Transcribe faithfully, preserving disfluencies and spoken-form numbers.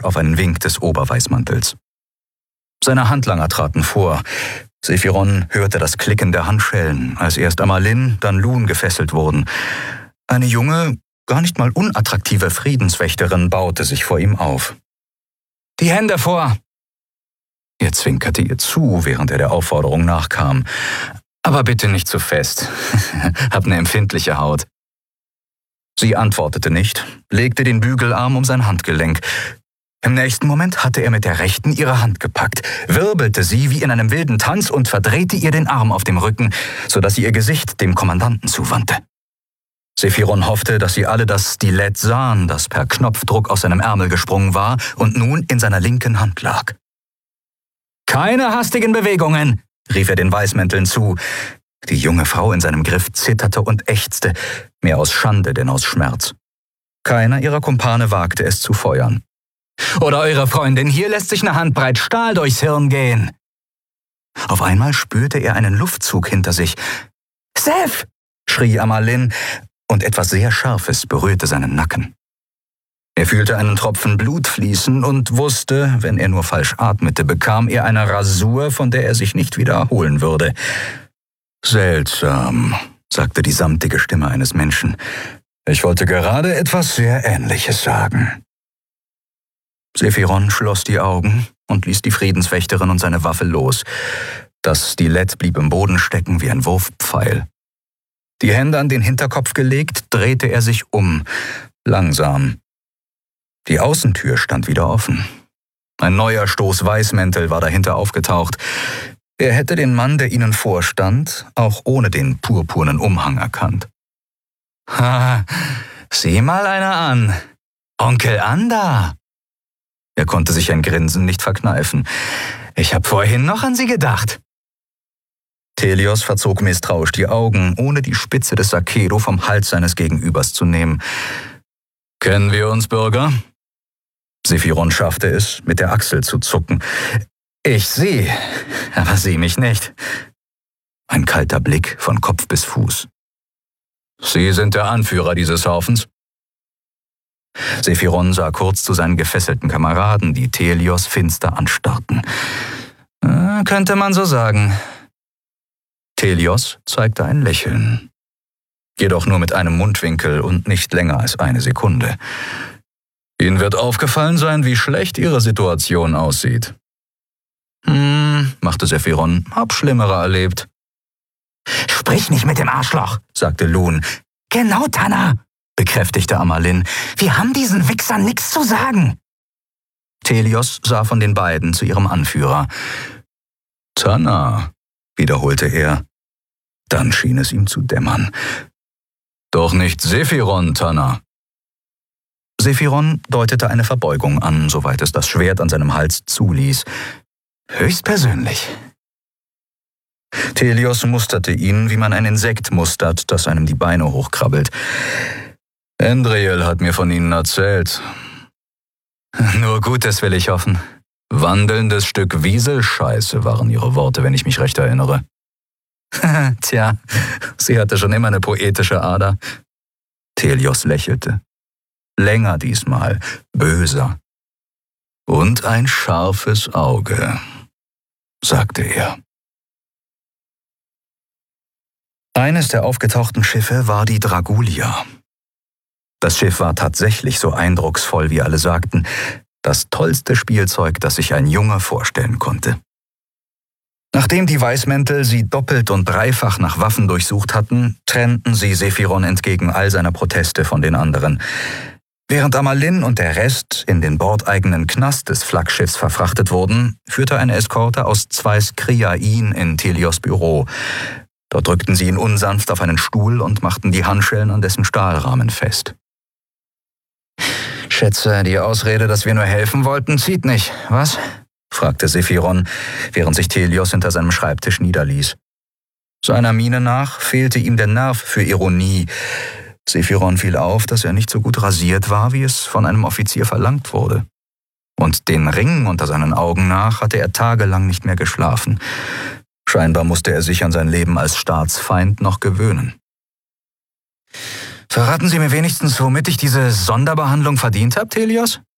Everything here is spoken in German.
auf einen Wink des Oberweismantels. Seine Handlanger traten vor. Sephiron hörte das Klicken der Handschellen, als erst Amalin, dann Lun gefesselt wurden. Eine junge, gar nicht mal unattraktive Friedenswächterin baute sich vor ihm auf. »Die Hände vor!« Er zwinkerte ihr zu, während er der Aufforderung nachkam. »Aber bitte nicht zu fest. Hab eine empfindliche Haut.« Sie antwortete nicht, legte den Bügelarm um sein Handgelenk. Im nächsten Moment hatte er mit der rechten ihre Hand gepackt, wirbelte sie wie in einem wilden Tanz und verdrehte ihr den Arm auf dem Rücken, sodass sie ihr Gesicht dem Kommandanten zuwandte. Sephiron hoffte, dass sie alle das Stilett sahen, das per Knopfdruck aus seinem Ärmel gesprungen war und nun in seiner linken Hand lag. »Keine hastigen Bewegungen«, rief er den Weißmänteln zu. Die junge Frau in seinem Griff zitterte und ächzte, mehr aus Schande denn aus Schmerz. Keiner ihrer Kumpane wagte es zu feuern. »Oder eure Freundin hier lässt sich eine Handbreit Stahl durchs Hirn gehen.« Auf einmal spürte er einen Luftzug hinter sich. »Sef!« schrie Amalin, und etwas sehr Scharfes berührte seinen Nacken. Er fühlte einen Tropfen Blut fließen und wusste, wenn er nur falsch atmete, bekam er eine Rasur, von der er sich nicht wieder erholen würde. »Seltsam«, sagte die samtige Stimme eines Menschen. »Ich wollte gerade etwas sehr Ähnliches sagen.« Sephiron schloss die Augen und ließ die Friedenswächterin und seine Waffe los. Das Stilett blieb im Boden stecken wie ein Wurfpfeil. Die Hände an den Hinterkopf gelegt, drehte er sich um, langsam. Die Außentür stand wieder offen. Ein neuer Stoß Weißmäntel war dahinter aufgetaucht. Er hätte den Mann, der ihnen vorstand, auch ohne den purpurnen Umhang erkannt. »Ha, sieh mal einer an. Onkel Anda!« Er konnte sich ein Grinsen nicht verkneifen. »Ich habe vorhin noch an Sie gedacht.« Telios verzog misstrauisch die Augen, ohne die Spitze des Sakedo vom Hals seines Gegenübers zu nehmen. »Kennen wir uns, Bürger?« Sephiron schaffte es, mit der Achsel zu zucken. »Ich Sie, aber Sie mich nicht.« Ein kalter Blick von Kopf bis Fuß. »Sie sind der Anführer dieses Haufens?« Sephiron sah kurz zu seinen gefesselten Kameraden, die Telios finster anstarrten. Äh, »Könnte man so sagen.« Telios zeigte ein Lächeln. Jedoch nur mit einem Mundwinkel und nicht länger als eine Sekunde. »Ihnen wird aufgefallen sein, wie schlecht Ihre Situation aussieht.« »Hm«, machte Sephiron, »hab Schlimmere erlebt.« »Sprich nicht mit dem Arschloch«, sagte Lun. »Genau, Tanna«, bekräftigte Amalin. »Wir haben diesen Wichsern nichts zu sagen.« Telios sah von den beiden zu ihrem Anführer. »Tanna«, wiederholte er. Dann schien es ihm zu dämmern. »Doch nicht Sephiron, Tanna.« Sephiron deutete eine Verbeugung an, soweit es das Schwert an seinem Hals zuließ. »Höchstpersönlich.« Telios musterte ihn, wie man ein Insekt mustert, das einem die Beine hochkrabbelt. »Endriel hat mir von Ihnen erzählt.« »Nur Gutes will ich hoffen. Wandelndes Stück Wieselscheiße waren Ihre Worte, wenn ich mich recht erinnere.« »Tja, sie hatte schon immer eine poetische Ader.« Telios lächelte. Länger diesmal, böser. »Und ein scharfes Auge«, sagte er. Eines der aufgetauchten Schiffe war die Dragulia. Das Schiff war tatsächlich so eindrucksvoll, wie alle sagten, das tollste Spielzeug, das sich ein Junge vorstellen konnte. Nachdem die Weißmäntel sie doppelt und dreifach nach Waffen durchsucht hatten, trennten sie Sephiron entgegen all seiner Proteste von den anderen. Während Amalin und der Rest in den bordeigenen Knast des Flaggschiffs verfrachtet wurden, führte eine Eskorte aus zwei Skria ihn in Telios Büro. Dort drückten sie ihn unsanft auf einen Stuhl und machten die Handschellen an dessen Stahlrahmen fest. »Schätze, die Ausrede, dass wir nur helfen wollten, zieht nicht, was?« fragte Sephiron, während sich Telios hinter seinem Schreibtisch niederließ. Seiner Miene nach fehlte ihm der Nerv für Ironie. Sephiron fiel auf, dass er nicht so gut rasiert war, wie es von einem Offizier verlangt wurde. Und den Ring unter seinen Augen nach hatte er tagelang nicht mehr geschlafen. Scheinbar musste er sich an sein Leben als Staatsfeind noch gewöhnen. »Verraten Sie mir wenigstens, womit ich diese Sonderbehandlung verdient habe, Telios?«